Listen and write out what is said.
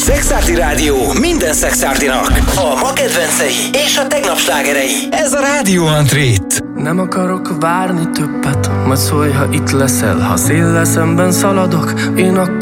Szexárdi Rádió minden szexárdinak. A ma kedvencei és a tegnap slágerei. Ez a Rádió Antrit. Nem akarok várni többet, majd szólj, ha itt leszel. Ha széllel szemben szaladok, én akkor